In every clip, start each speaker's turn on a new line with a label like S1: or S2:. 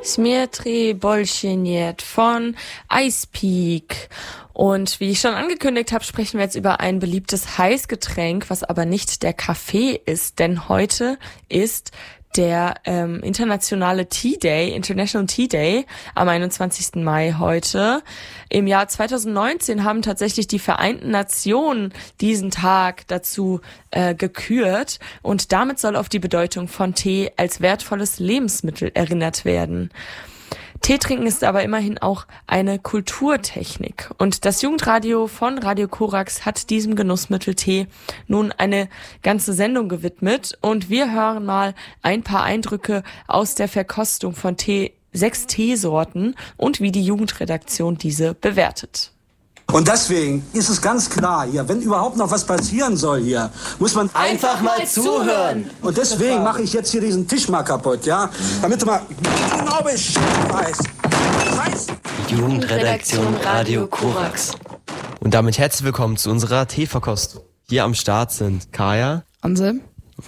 S1: Smietri Bolschiniet von Ice Peak. Und wie ich schon angekündigt habe, sprechen wir jetzt über ein beliebtes Heißgetränk, was aber nicht der Kaffee ist, denn heute ist der internationale International Tea Day am 21. Mai heute. Im Jahr 2019 haben tatsächlich die Vereinten Nationen diesen Tag dazu gekürt und damit soll auf die Bedeutung von Tee als wertvolles Lebensmittel erinnert werden. Tee trinken ist aber immerhin auch eine Kulturtechnik. Und das Jugendradio von Radio Korax hat diesem Genussmittel Tee nun eine ganze Sendung gewidmet. Und wir hören mal ein paar Eindrücke aus der Verkostung von 6 Teesorten und wie die Jugendredaktion diese bewertet.
S2: Und deswegen ist es ganz klar hier, wenn überhaupt noch was passieren soll hier, muss man
S3: einfach mal zuhören.
S2: Und deswegen mache ich jetzt hier diesen Tisch mal kaputt, ja? Damit du mal genau Bescheid weißt.
S3: Jugendredaktion Radio Korax.
S4: Und damit herzlich willkommen zu unserer Teeverkostung. Hier am Start sind Kaya,
S5: Anselm,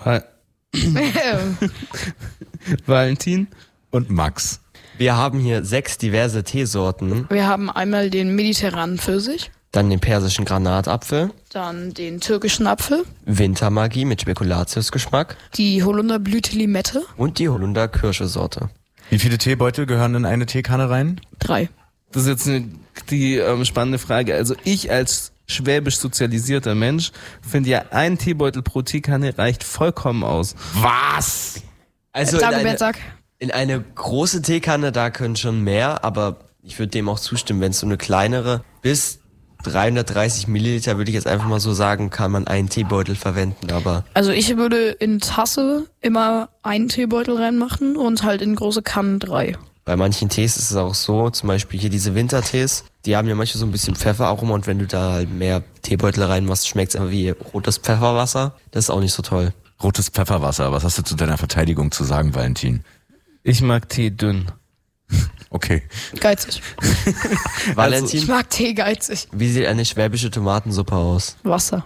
S6: Valentin und Max.
S4: Wir haben hier 6 diverse Teesorten.
S5: Wir haben einmal den mediterranen Pfirsich,
S4: Dann den persischen Granatapfel,
S5: dann den türkischen Apfel,
S4: Wintermagie mit Spekulatiusgeschmack
S5: die Holunderblüte Limette.
S4: und die Holunder-Kirsche-Sorte.
S6: Wie viele Teebeutel gehören in eine Teekanne rein?
S5: 3.
S7: Das ist jetzt die spannende Frage. Also ich als schwäbisch sozialisierter Mensch finde ja, ein Teebeutel pro Teekanne reicht vollkommen aus.
S6: Was?
S4: Also
S5: Dagobert,
S4: in eine große Teekanne, da können schon mehr, aber ich würde dem auch zustimmen, wenn es so eine kleinere bis 330 Milliliter, würde ich jetzt einfach mal so sagen, kann man einen Teebeutel verwenden, aber...
S5: Also ich würde in Tasse immer einen Teebeutel reinmachen und halt in große Kannen 3.
S4: Bei manchen Tees ist es auch so, zum Beispiel hier diese Wintertees, die haben ja manchmal so ein bisschen Pfefferaroma und wenn du da halt mehr Teebeutel reinmachst, schmeckt es einfach wie rotes Pfefferwasser. Das ist auch nicht so toll.
S6: Rotes Pfefferwasser. Was hast du zu deiner Verteidigung zu sagen, Valentin?
S7: Ich mag Tee dünn.
S6: Okay.
S5: Geizig.
S4: Valentin,
S5: Ich mag Tee geizig.
S4: wie sieht eine schwäbische Tomatensuppe aus?
S5: Wasser.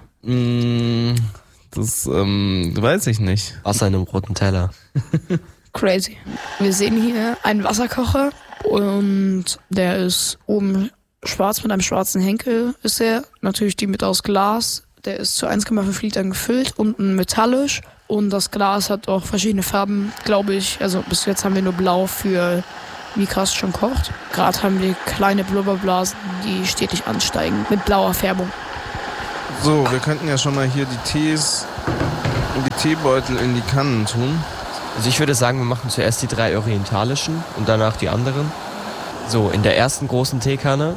S7: Das weiß ich nicht.
S4: Wasser in einem roten Teller.
S5: Crazy. Wir sehen hier einen Wasserkocher und der ist oben schwarz mit einem schwarzen Henkel ist er. Natürlich die mit aus Glas. Der ist zu 1,5 Litern gefüllt, unten metallisch und das Glas hat auch verschiedene Farben, glaube ich. Also bis jetzt haben wir nur blau für wie krass schon kocht. Gerade haben wir kleine Blubberblasen, die stetig ansteigen mit blauer Färbung.
S7: So, wir könnten ja schon mal hier die Teebeutel in die Kannen tun.
S4: Also ich würde sagen, wir machen zuerst die 3 orientalischen und danach die anderen. So, in der ersten großen Teekanne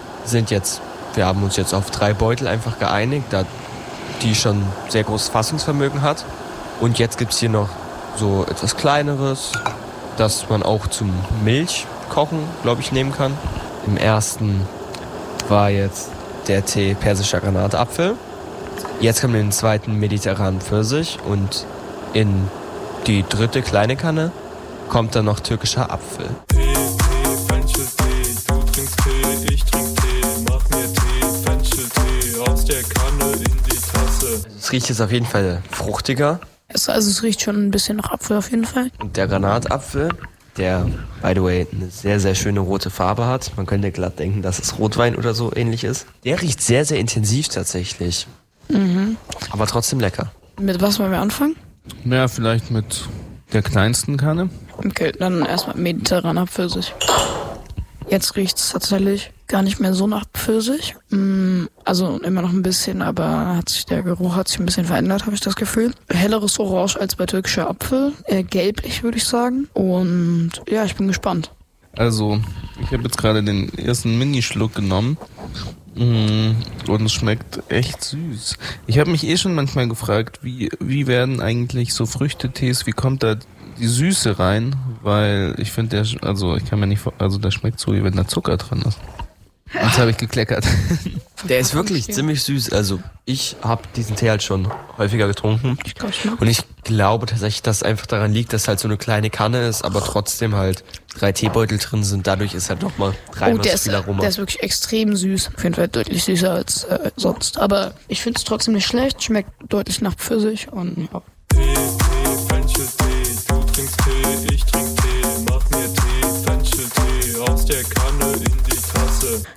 S4: wir haben uns jetzt auf 3 Beutel einfach geeinigt, da die schon sehr großes Fassungsvermögen hat. Und jetzt gibt's hier noch so etwas Kleineres, das man auch zum Milchkochen, glaube ich, nehmen kann. Im ersten war jetzt der Tee persischer Granatapfel. Jetzt kommen wir in den zweiten mediterranen Pfirsich und in die 3. kleine Kanne kommt dann noch türkischer Apfel.
S8: Tee, Fencheltee, du trinkst Tee, ich trink Tee, mach mir Tee, Fencheltee, aus der Kanne in die Tasse.
S4: Es riecht jetzt auf jeden Fall fruchtiger.
S5: Also es riecht schon ein bisschen nach Apfel auf jeden Fall.
S4: Und der Granatapfel, der, by the way, eine sehr, sehr schöne rote Farbe hat. Man könnte glatt denken, dass es Rotwein oder so ähnlich ist. Der riecht sehr, sehr intensiv tatsächlich. Aber trotzdem lecker.
S5: Mit was wollen wir anfangen?
S7: Ja, vielleicht mit der kleinsten Kanne.
S5: Okay, dann erstmal mediterraner Pfirsich. Jetzt riecht's tatsächlich gar nicht mehr so nach Pfirsich. Also immer noch ein bisschen, aber der Geruch hat sich ein bisschen verändert, habe ich das Gefühl. Helleres Orange als bei türkischer Apfel. Eher gelblich, würde ich sagen. Und ja, ich bin gespannt.
S7: Also, ich habe jetzt gerade den ersten Minischluck genommen. Und es schmeckt echt süß. Ich habe mich schon manchmal gefragt, wie werden eigentlich so Früchtetees, wie kommt da die Süße rein? Weil ich finde, der schmeckt so, wie wenn da Zucker drin ist. Jetzt habe ich gekleckert.
S4: Der ist wirklich ziemlich süß. Also ich habe diesen Tee halt schon häufiger getrunken. Und ich glaube tatsächlich, dass es einfach daran liegt, dass halt so eine kleine Kanne ist, aber trotzdem halt 3 Teebeutel drin sind. Dadurch ist halt nochmal 3-mal so viel Aroma.
S5: Der ist wirklich extrem süß. Auf jeden Fall deutlich süßer als sonst. Aber ich finde es trotzdem nicht schlecht. Schmeckt deutlich nach Pfirsich und ja.
S8: Tee, Fencheltee, du trinkst Tee, ich trink Tee, mach mir Tee,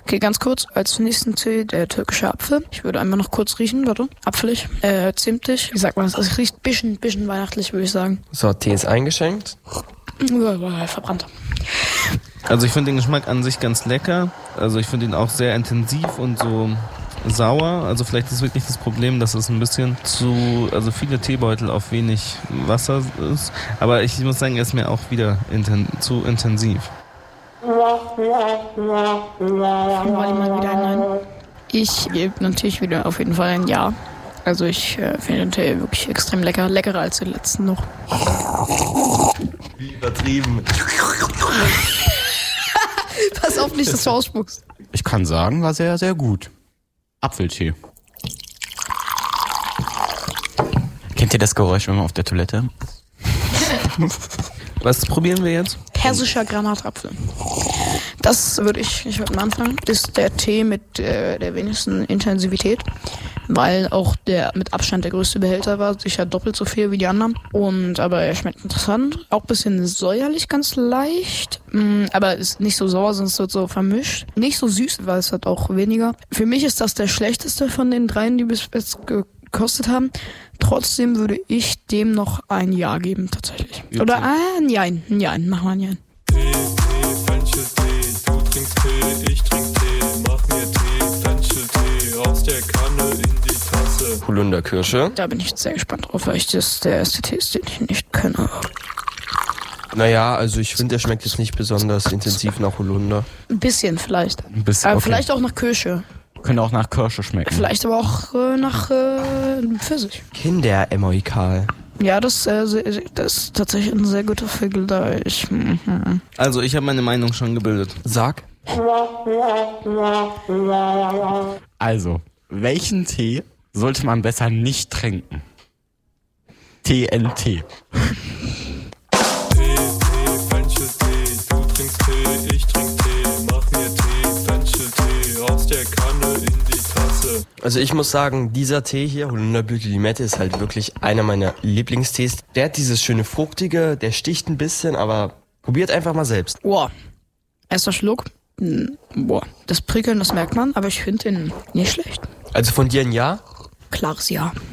S5: Okay, ganz kurz, als nächsten Tee der türkische Apfel. Ich würde einmal noch kurz riechen, warte. Apfelig, zimtig. Wie sagt man das? Es riecht bisschen weihnachtlich, würde ich sagen.
S4: So, Tee ist eingeschenkt.
S5: Verbrannt.
S7: Also ich finde den Geschmack an sich ganz lecker. Also ich finde ihn auch sehr intensiv und so sauer. Also vielleicht ist wirklich das Problem, dass es ein bisschen also viele Teebeutel auf wenig Wasser ist. Aber ich muss sagen, er ist mir auch wieder zu intensiv.
S5: Ich gebe natürlich wieder auf jeden Fall ein Ja. Also ich finde den Tee wirklich extrem lecker. Leckerer als den letzten noch.
S4: Wie übertrieben.
S5: Pass auf, nicht, dass du ausspuckst.
S9: Ich kann sagen, war sehr, sehr gut. Apfeltee. Kennt ihr das Geräusch, wenn man auf der Toilette?
S7: Was probieren wir jetzt?
S5: Persischer Granatapfel. Das würde ich würde mal anfangen. Ist der Tee mit der wenigsten Intensivität, weil auch der mit Abstand der größte Behälter war, sicher doppelt so viel wie die anderen. Aber er schmeckt interessant. Auch ein bisschen säuerlich, ganz leicht. Aber ist nicht so sauer, sonst wird so vermischt. Nicht so süß, weil es hat auch weniger. Für mich ist das der schlechteste von den dreien, die bis jetzt gekostet haben. Trotzdem würde ich dem noch ein Ja geben, tatsächlich.
S7: Ja,
S5: oder ein Jein. Mach mal ein Jein.
S8: Tee, Fencheltee, du trinkst Tee, ich trink Tee, mach mir Tee, Fencheltee, aus der Kanne in die Tasse.
S4: Holunderkirsche.
S5: Da bin ich jetzt sehr gespannt drauf, weil das der erste Tee ist, den ich nicht kenne.
S4: Naja, also ich finde, der schmeckt jetzt nicht besonders intensiv nach Holunder.
S5: Ein bisschen vielleicht.
S9: Ein bisschen,
S5: Aber
S9: okay.
S5: vielleicht auch nach Kirsche.
S9: Könnte auch nach Kirsche schmecken.
S5: Vielleicht aber auch nach Pfirsich.
S4: Kinderemoikal.
S5: Ja, das ist tatsächlich ein sehr guter Vergleich.
S7: Also ich habe meine Meinung schon gebildet.
S4: Sag.
S9: Also, welchen Tee sollte man besser nicht trinken? TNT.
S8: Tee, Fencheltee, du trinkst Tee, ich trink Tee, mach mir Tee, Fencheltee, aus der Kanne in die Tasse.
S4: Also ich muss sagen, dieser Tee hier, Holunderblüte Limette, ist halt wirklich einer meiner Lieblingstees. Der hat dieses schöne Fruchtige, der sticht ein bisschen, aber probiert einfach mal selbst.
S5: Boah. Erster Schluck. Boah. Das Prickeln, das merkt man, aber ich finde den nicht schlecht.
S4: Also von dir ein Ja?
S5: Klares Ja.